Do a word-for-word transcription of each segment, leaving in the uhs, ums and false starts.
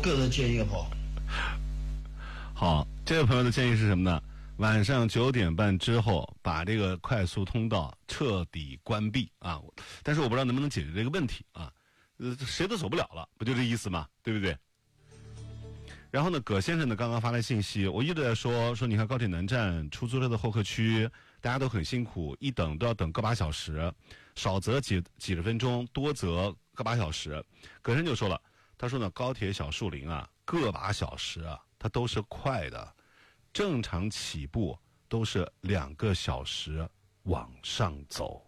个人建议哈。 好，这位朋友的建议是什么呢？晚上九点半之后把这个快速通道彻底关闭啊！但是我不知道能不能解决这个问题啊，呃，谁都走不了了，不就这意思吗？对不对？然后呢，葛先生呢刚刚发来信息，我一直在说说，你看高铁南站出租车的候客区，大家都很辛苦，一等都要等个把小时，少则几几十分钟，多则个把小时。葛先生就说了，他说呢，高铁小树林啊，个把小时啊，它都是快的。正常起步都是两个小时往上走，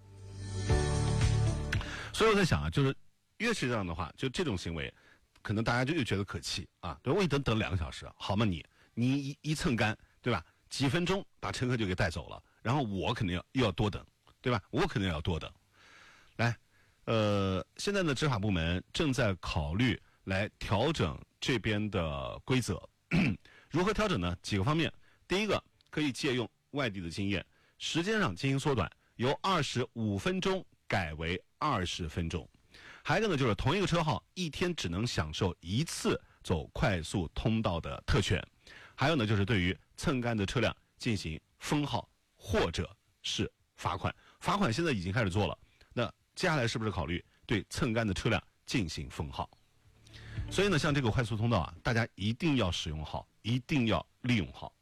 所以我在想啊，就是越是这样的话，就这种行为，可能大家就越觉得可气啊。对，我一等等两个小时，好嘛你你一一蹭干，对吧？几分钟把乘客就给带走了，然后我肯定要又要多等，对吧？我肯定要多等。来，呃，现在的执法部门正在考虑来调整这边的规则。如何调整呢？几个方面。第一个，可以借用外地的经验，时间上进行缩短，由二十五分钟改为二十分钟。还有一个呢，就是同一个车号一天只能享受一次走快速通道的特权。还有呢，就是对于蹭干的车辆进行封号或者是罚款。罚款现在已经开始做了，那接下来是不是考虑对蹭干的车辆进行封号？所以呢，像这个快速通道啊，大家一定要使用好，一定要利用好。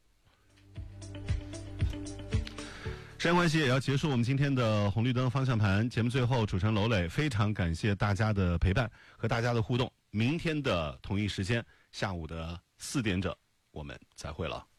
时间关系也要结束我们今天的红绿灯方向盘节目。最后，主持人娄磊非常感谢大家的陪伴和大家的互动。明天的同一时间，下午的四点整，我们再会了。